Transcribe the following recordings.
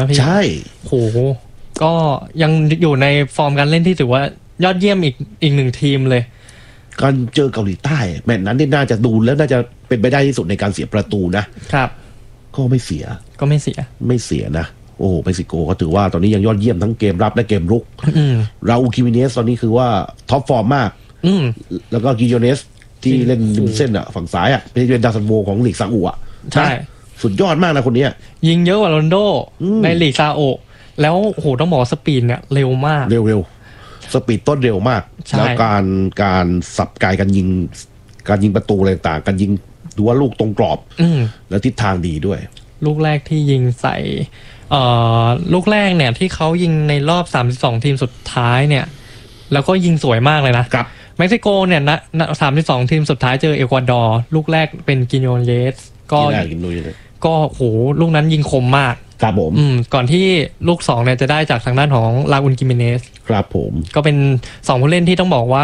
นะพี่ใช่โหก็ยังอยู่ในฟอร์มการเล่นที่ถือว่ายอดเยี่ยมอีกหนึ่งทีมเลยการเจอเกาหลีใต้แมตช์นั้นนี่น่าจะดูแล้วน่าจะเป็นไปได้ที่สุดในการเสียประตูนะครับก็ไม่เสียนะโอ้เม็กซิโกก็ถือว่าตอนนี้ยังยอดเยี่ยมทั้งเกมรับและเกมรุกราอูล คิมิเนสตอนนี้คือว่าท็อปฟอร์มมากแล้วก็กิโยเนสที่เล่นริมเส้นอ่ะฝั่งซ้ายอ่ะเป็นดาวซันโวของลีกซาอุอ่ะใช่สุดยอดมากนะคนนี้ยิงเยอะกว่าโรนลโดในลีกซาอุแล้วโหต้องบอกสปีดเนี่ยเร็วมากเร็วสปีดต้นเร็วมากแล้วการสับกายการยิงประตูอะไรต่างการยิงดูว่าลูกตรงกรอบแล้วทิศทางดีด้วยลูกแรกที่ยิงใส่ลูกแรกเนี่ยที่เขายิงในรอบ32ทีมสุดท้ายเนี่ยแล้วก็ยิงสวยมากเลยนะครับเม็กซิโกเนี่ยนะ32ทีมสุดท้ายเจอเอกวาดอร์ลูกแรกเป็นกิโยเนสก็โหลูกนั้นยิงคมมากครับผมก่อนที่ลูก2เนี่ยจะได้จากทางด้านของราอูล กิเมเนสครับผมก็เป็น2ผู้เล่นที่ต้องบอกว่า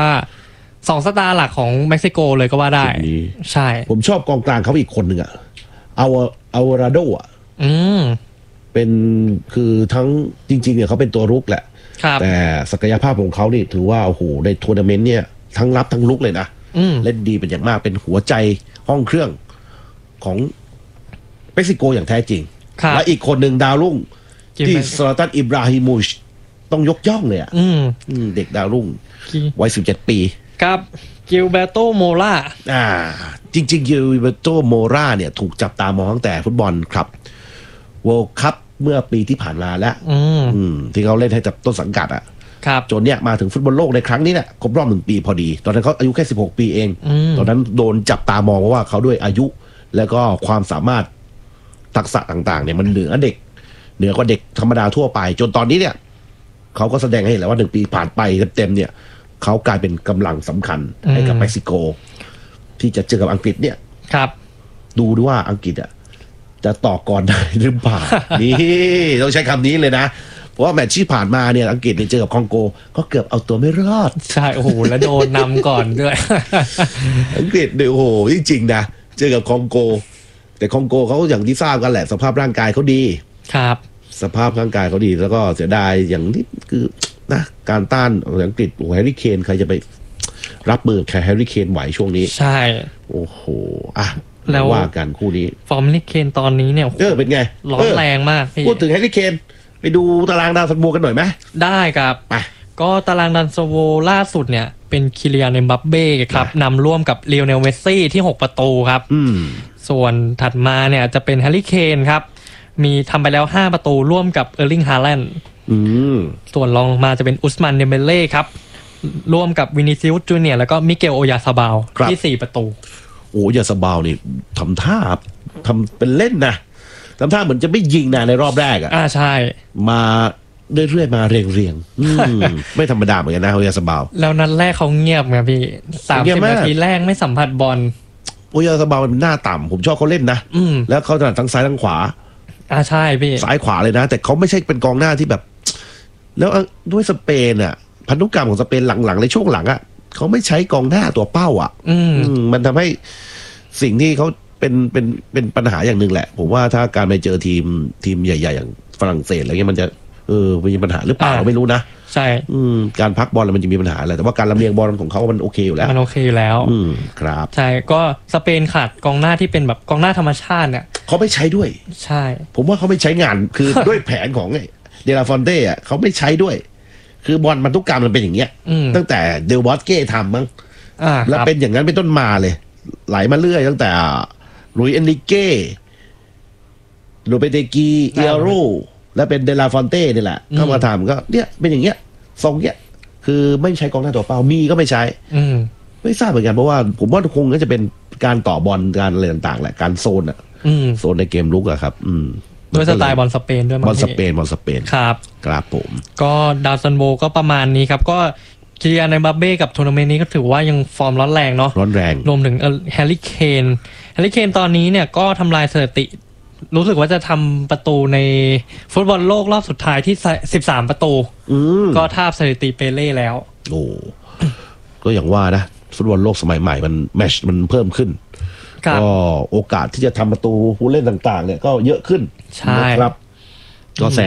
2สตาร์หลักของเม็กซิโกเลยก็ว่าได้ใช่ผมชอบกองกลางเขาอีกคนหนึ่งอ่ะเอาราโดอ่ะเป็นคือทั้งจริงๆเนี่ยเขาเป็นตัวรุกแหละแต่ศักยภาพของเขานี่ถือว่าโอ้โหในทัวร์นาเมนต์เนี่ยทั้งรับทั้งลุกเลยนะเล่นดีเป็นอย่างมากเป็นหัวใจห้องเครื่องของเม็กซิโกอย่างแท้จริงและอีกคนหนึ่งดาวรุ่งที่ซลาตัน อิบราฮิโมวิชต้องยกย่องเลยอ่ะเด็กดาวรุ่งวัย17 ปีกับกิลเบโต โมราจริงๆกิลเบโต โมราเนี่ยถูกจับตามองตั้งแต่ฟุตบอลครับเวิลด์คัพเมื่อปีที่ผ่านมาแล้วที่เขาเล่นให้กับต้นสังกัดอ่ะจนเนี่ยมาถึงฟุตบอลโลกในครั้งนี้เนี่ยครบรอบ1 ปีพอดีตอนนั้นเขาอายุแค่16 ปีเองตอนนั้นโดนจับตามองว่าเขาด้วยอายุแล้วก็ความสามารถทักษะต่างๆเนี่ยมันเหนือกว่าเด็กธรรมดาทั่วไปจนตอนนี้เนี่ยเขาก็แสดงให้เห็นแล้วว่า1 ปีผ่านไปเต็มๆเนี่ยเขากลายเป็นกำลังสำคัญให้กับเม็กซิโกที่จะเจอกับอังกฤษเนี่ยดูด้วยว่าอังกฤษอ่ะจะต่อกรได้หรือเปล่านี่ต้องใช้คำนี้เลยนะเพราะว่าแมตช์ที่ผ่านมาเนี่ยอังกฤษเจอกับคองโกก็เกือบเอาตัวไม่รอดใช่โอ้โหแล้วโดนนำก่อนด้วยอังกฤษเนี่ยโอ้โหจริงๆนะเจอกับคองโกแต่คองโกเขาอย่างที่ทราบกันแหละสภาพร่างกายเขาดีครับสภาพร่างกายเขาดีแล้วก็เสียดายอย่างนี้คือนะการต้านของอังกฤษแฮร์รี่เคนใครจะไปรับมือแค่แฮร์รี่เคนไหวช่วงนี้ใช่โอ้โหแล้วว่ากันคู่นี้ฟอร์มแฮร์รี่เคนตอนนี้เนี่ยเป็นไงร้อนแรงมากพี่พูดถึงแฮร์รี่เคนไปดูตารางดาวซันโวกันหน่อยไหมได้ครับก็ตารางดาวซันโวล่าสุดเนี่ยเป็นคิเลียน เอ็มบัปเป้ครับนำร่วมกับลีโอเนล เมสซี่ที่6 ประตูครับส่วนถัดมาเนี่ยจะเป็นแฮร์รี่เคนครับมีทำไปแล้ว5 ประตูร่วมกับเออร์ลิง ฮาแลนด์ส่วนรองมาจะเป็นอุสมาน เดมเบเล่ครับร่วมกับวินิซิอุส จูเนียร์แล้วก็มิเกล โอยาซาบาลที่4 ประตูโอ้ยาซาบาลนี่ทำท่าทำเป็นเล่นนะทำท่าเหมือนจะไม่ยิงนะในรอบแรกใช่มาเรื่อยๆมาเรียงไม่ธรรมดาเหมือนกันนะโอยาซาบาลแล้วนัดแรกเขาเงียบไงพี่30 นาทีแรกไม่สัมผัสบอลโอยาซาบาลมันหน้าต่ำผมชอบเขาเล่นนะแล้วเขาถนัดทั้งซ้ายทั้งขวาใช่พี่ซ้ายขวาเลยนะแต่เขาไม่ใช่เป็นกองหน้าที่แบบแล้วด้วยสเปนพันธุกรรมของสเปนหลังๆในช่วงหลังเขาไม่ใช้กองหน้าตัวเป้ามันทำให้สิ่งที่เขาเป็นปัญหาอย่างหนึ่งแหละผมว่าถ้าการไปเจอทีมใหญ่ๆอย่างฝรั่งเศสอะไรเงี้ยมันจะมีปัญหาหรือเปล่าไม่รู้นะใช่การพักบอลมันจะมีปัญหาอะไรแต่ว่าการลำเลียงบอลของเขามันโอเคอยู่แล้วมันโอเคอยู่แล้วครับใช่ก็สเปนขาดกองหน้าที่เป็นแบบกองหน้าธรรมชาติเนี่ยเขาไม่ใช้ด้วยใช่ผมว่าเขาไม่ใช้งานคือด้วยแผนของเดลาฟอนเต้เขาไม่ใช้ด้วยคือบอลพันธุกรรมมันเป็นอย่างเงี้ยตั้งแต่เดลบอสเก้ทำมั้งแล้วเป็นอย่างนั้นเป็นต้นมาเลยไหลมาเรื่อยตั้งแต่ลุยเอนริเก้โรเบเตกีเอโรแล้วเป็นเดลาฟอนเต้นี่แหละเข้ามาทำก็เนี่ยเป็นอย่างเงี้ยทรงเงี้ยคือไม่ใช้กองหน้าตัวเป้ามีก็ไม่ใช้ไม่ทราบเหมือนกันเพราะว่าผมว่าคงก็จะเป็นการต่อบอลการอะไรต่างๆแหละการโซนโซนในเกมลุกครับด้วยสไตล์บอลสเปนด้วยบอลสเปนครับผมก็ดาวซันโวก็ประมาณนี้ครับก็คิเลียน เอ็มบัปเป้กับทัวร์นาเมนต์นี้ก็ถือว่ายังฟอร์มร้อนแรงเนาะร้อนแรงรวมถึงแฮร์รี่เคนตอนนี้เนี่ยก็ทำลายสถิติรู้สึกว่าจะทำประตูในฟุตบอลโลกรอบสุดท้ายที่13 ประตูก็ทาบสถิติเปเล่แล้วโอ้ก็อย่างว่านะฟุตบอลโลกสมัยใหม่มันแมตช์มันเพิ่มขึ้นก็โอกาสที่จะทำประตูผู้เล่นต่างๆเนี่ยก็เยอะขึ้นใช่นะครับก็